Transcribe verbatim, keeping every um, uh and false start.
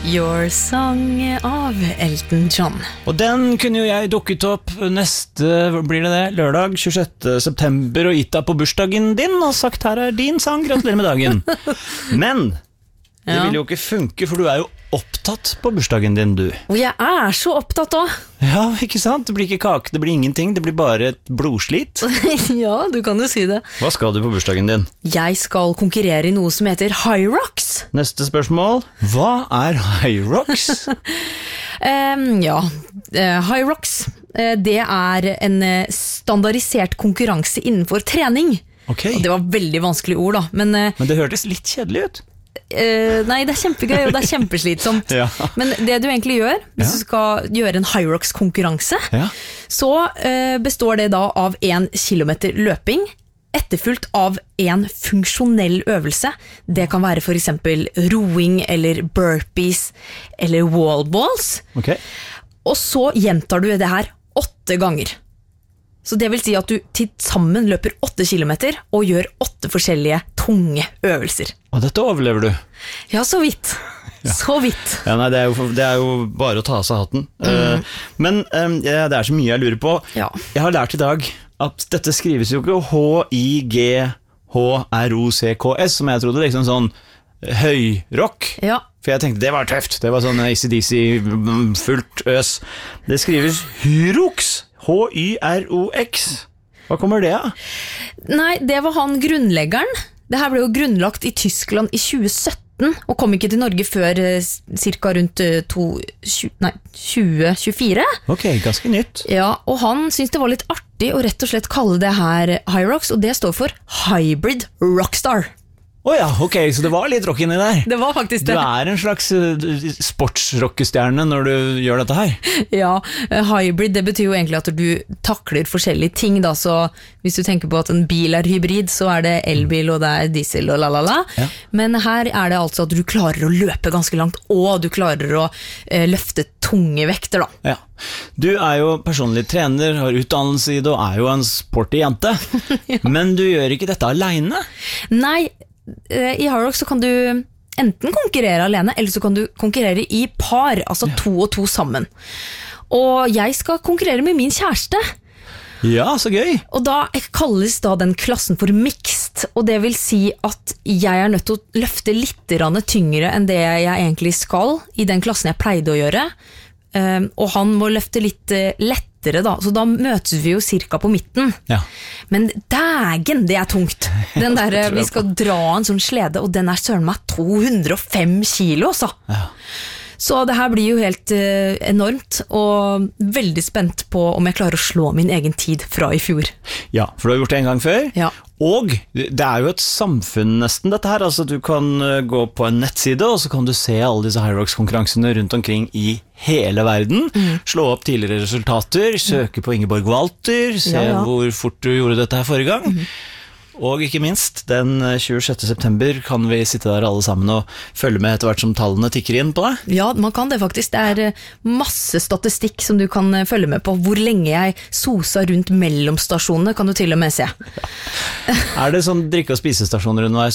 Your Song av Elton John. Og den kunne jo jeg dukket opp neste, blir det det, lørdag tjuesjette september og gitt deg på bursdagen din og sagt her er din sang, gratulerer med dagen. Men det Ja. vil jo ikke funke, for du er jo opptatt på bursdagen din, du. Og jeg er så opptatt også. Ja, ikke sant? Det blir ikke kake, det blir ingenting, det blir bare et blodslit. Ja, du kan jo si det. Hva skal du på bursdagen din? Jeg skal konkurrere i noe som heter High Rocks. Neste spørsmål, hva er High Rocks? Um, ja, uh, High Rocks, uh, det er en uh, standardisert konkurranse innenfor trening. Ok, Og det var veldig vanskelig ord da, men... Uh, men det hørtes litt kjedelig ut. Uh, nei, det er kjempegøy, og det er kjempeslitsomt. Ja. Men det du egentlig gjør, hvis Ja. du skal gjøre en High Rocks konkurranse, Ja. så uh, består det da av en kilometer løping, etterfulgt av en funksjonell øvelse. Det kan være for eksempel roing, eller burpees, eller wallballs. Ok. Og så gjentar du det her åtte ganger. Så det vil si at du til sammen løper åtte kilometer og gjør åtte forskjellige tunge øvelser. Og dette overlever du. Ja, så vidt. Så vidt. Ja, nei, det er, jo, det er jo bare å ta av seg hatten. Mm. Uh, men um, ja, det er så mye jeg lurer på. Ja. Jeg har lært i dag at dette skrives jo ikke H I G H R O C K S, som jeg trodde, liksom sånn høyrock. Ja. For jeg tenkte det var tøft, det var sånn A C D C fullt øs. Det skrives Hyrox, H Y R O X. Hva kommer det av? Nei, det var han grunnleggeren. Det her ble jo grunnlagt i Tyskland i tjue sytten, og kom ikke til Norge før eh, cirka rundt eh, to, tjue, nei, tjue tjuefire. Ok, ganske nytt. Ja, og han syntes det var litt artig å rett og slett kalle det her High Rocks, og det står for Hybrid Rockstar. Åja, oh ja, ok, så det var litt rock inni der. Det var faktisk Du det. er en slags uh, sportsrockestjerne når du gjør dette her. Ja, hybrid, det betyr jo egentlig at du takler forskjellige ting da, så hvis du tenker på at en bil er hybrid, så er det elbil og det er diesel og lalala. Ja. Men her er det altså at du klarer å løpe ganske langt, og du klarer å eh, løfte tunge vekter da. Ja. Du er jo personlig trener, har utdannelse i det og er jo en sporty jente. Ja. Men du gjør ikke dette alene? Nei, i High Rocks så kan du enten konkurrere alene, eller så kan du konkurrere i par, altså ja. to og to sammen. Og jeg skal konkurrere med min kjæreste. Ja, så gøy. Og da kalles da den klassen for mixed, og det vil si at jeg er nødt til å løfte litt tyngre enn det jeg egentlig skal i den klassen jeg pleide å gjøre. Um, og han må løfte litt uh, lettere da, så da møtes vi jo cirka på midten. Ja. Men dægen, det er tungt. Den der, vi skal dra en sånn slede, og den er søren meg to hundre og fem kilo, så. Ja. Så det her blir jo helt uh, enormt, og veldig spent på om jeg klarer å slå min egen tid fra i fjor. Ja, for du har gjort det en gang før. Ja. Og det er jo et samfunn nesten dette her, altså du kan gå på en nettside, og så kan du se alle disse High Rocks-konkurransene rundt omkring i hele verden, mm. slå opp tidligere resultater, søke på Ingeborg Walter, se ja, ja. hvor fort du gjorde dette her forrige gang. Mm. Og ikke minst, den tjuesjette september kan vi sitte der alle sammen og følge med etter hvert som tallene tikker inn på deg. Ja, man kan det faktisk. Det er masse statistikk som du kan følge med på. Hvor lenge jeg sosa rundt mellomstasjonene kan du til og med se. Ja. Er det sånn drikke- og spisestasjoner underveis